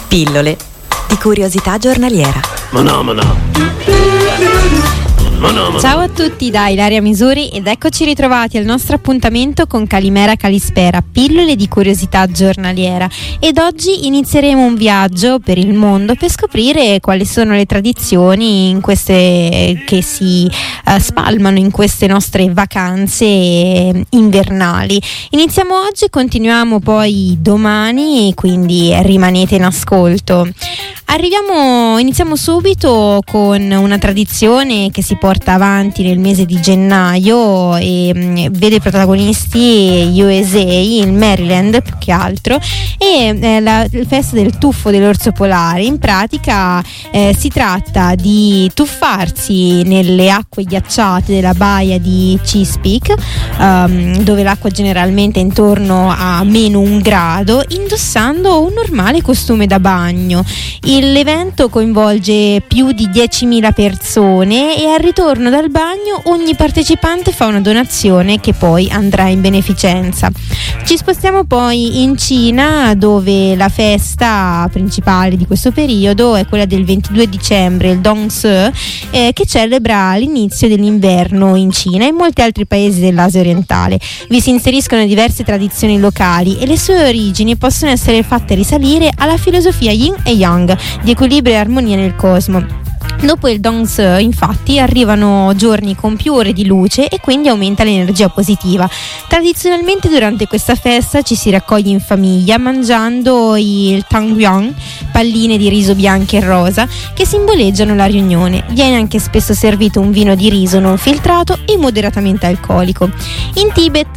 Pillole di curiosità giornaliera. Ciao a tutti da Ilaria Misuri ed eccoci ritrovati al nostro appuntamento con Calimera Calispera, pillole di curiosità giornaliera. Ed oggi inizieremo un viaggio per il mondo per scoprire quali sono le tradizioni in queste che si spalmano in queste nostre vacanze invernali. Iniziamo oggi e continuiamo poi domani, quindi rimanete in ascolto. Iniziamo subito con una tradizione che si porta avanti nel mese di gennaio e vede protagonisti USA, il Maryland più che altro, e la festa del tuffo dell'orso polare. In pratica si tratta di tuffarsi nelle acque ghiacciate della baia di Chesapeake, dove l'acqua generalmente è intorno a -1 grado, indossando un normale costume da bagno. L'evento coinvolge più di 10.000 persone e al ritorno dal bagno ogni partecipante fa una donazione che poi andrà in beneficenza. Ci spostiamo poi in Cina, dove la festa principale di questo periodo è quella del 22 dicembre, il Dongse, che celebra l'inizio dell'inverno in Cina e in molti altri paesi dell'Asia orientale. Vi si inseriscono diverse tradizioni locali e le sue origini possono essere fatte risalire alla filosofia Yin e Yang, di equilibrio e armonia nel cosmo. Dopo il Dongse, infatti, arrivano giorni con più ore di luce e quindi aumenta l'energia positiva. Tradizionalmente durante questa festa ci si raccoglie in famiglia mangiando il Tangyuan, palline di riso bianche e rosa, che simboleggiano la riunione. Viene anche spesso servito un vino di riso non filtrato e moderatamente alcolico. In Tibet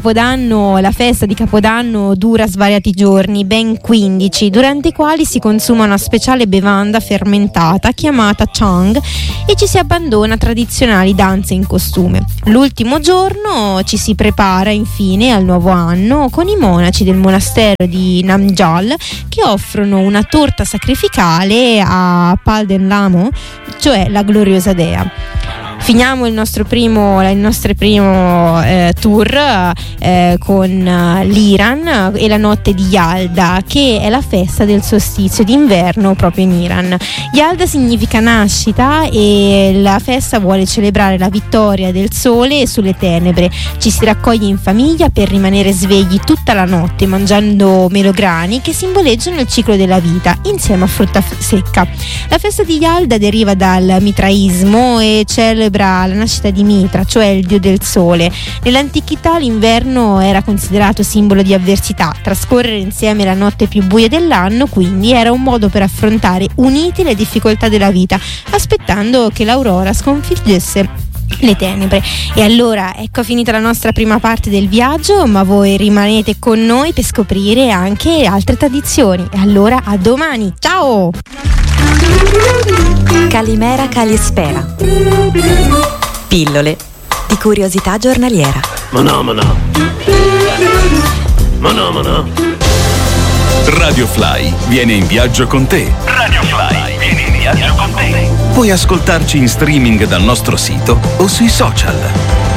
la festa di Capodanno dura svariati giorni, ben 15, durante i quali si consuma una speciale bevanda fermentata chiamata Chang e ci si abbandona a tradizionali danze in costume. L'ultimo giorno ci si prepara infine al nuovo anno con i monaci del monastero di Namgyal che offrono una torta sacrificale a Palden Lamo, cioè la gloriosa dea. Finiamo il nostro primo tour con l'Iran e la notte di Yalda, che è la festa del solstizio d'inverno proprio in Iran. Yalda significa nascita e la festa vuole celebrare la vittoria del sole sulle tenebre. Ci si raccoglie in famiglia per rimanere svegli tutta la notte mangiando melograni che simboleggiano il ciclo della vita insieme a frutta secca. La festa di Yalda deriva dal mitraismo e celebra la nascita di Mitra, cioè il dio del sole. Nell'antichità l'inverno era considerato simbolo di avversità. Trascorrere insieme la notte più buia dell'anno quindi era un modo per affrontare uniti le difficoltà della vita, aspettando che l'aurora sconfiggesse le tenebre. E allora ecco finita la nostra prima parte del viaggio, ma voi rimanete con noi per scoprire anche altre tradizioni. E allora a domani, ciao! Calimera Calispera, pillole di curiosità giornaliera. Radio Fly viene in viaggio con te. Puoi ascoltarci in streaming dal nostro sito o sui social.